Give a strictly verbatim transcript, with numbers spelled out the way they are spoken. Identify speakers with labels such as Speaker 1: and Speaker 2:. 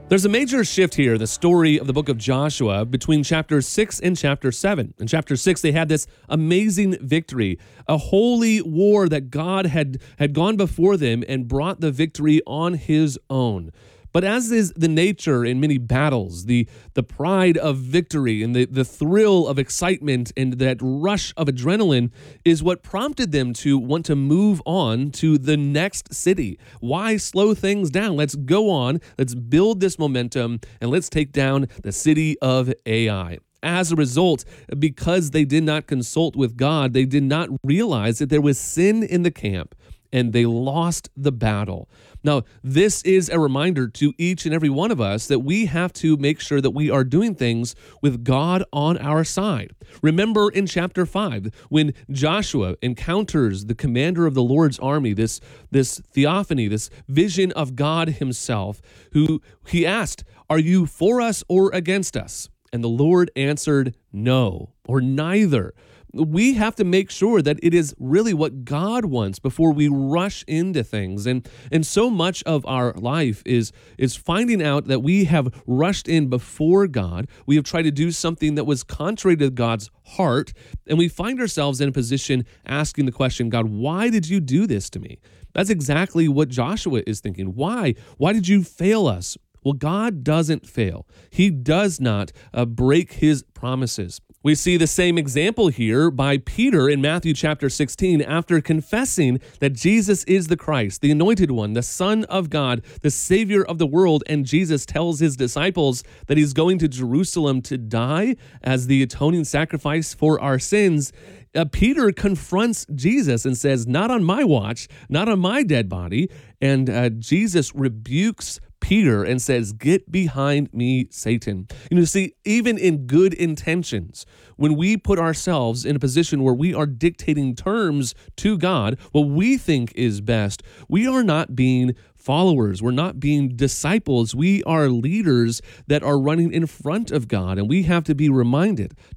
Speaker 1: There's a major shift here in the story of the book of Joshua between chapter six and chapter seven. In chapter six, they had this amazing victory, a holy war that God had, had gone before them and brought the victory on his own. But as is the nature in many battles, the, the pride of victory and the, the thrill of excitement and that rush of adrenaline is what prompted them to want to move on to the next city. Why slow things down? Let's go on, let's build this momentum, and let's take down the city of Ai. As a result, because they did not consult with God, they did not realize that there was sin in the camp, and they lost the battle. Now, this is a reminder to each and every one of us that we have to make sure that we are doing things with God on our side. Remember in chapter five, when Joshua encounters the commander of the Lord's army, this, this theophany, this vision of God himself, who he asked, "Are you for us or against us?" And the Lord answered, "No," or neither. We have to make sure that it is really what God wants before we rush into things. And and so much of our life is, is finding out that we have rushed in before God. We have tried to do something that was contrary to God's heart. And we find ourselves in a position asking the question, "God, why did you do this to me?" That's exactly what Joshua is thinking. Why? Why did you fail us? Well, God doesn't fail. He does not uh, break his promises. We see the same example here by Peter in Matthew chapter sixteen. After confessing that Jesus is the Christ, the anointed one, the Son of God, the Savior of the world, and Jesus tells his disciples that he's going to Jerusalem to die as the atoning sacrifice for our sins, Uh, Peter confronts Jesus and says, "Not on my watch, not on my dead body." And uh, Jesus rebukes Peter and says, "Get behind me, Satan." You know, see, even in good intentions, when we put ourselves in a position where we are dictating terms to God, what we think is best, we are not being followers. We're not being disciples. We are leaders that are running in front of God, and we have to be reminded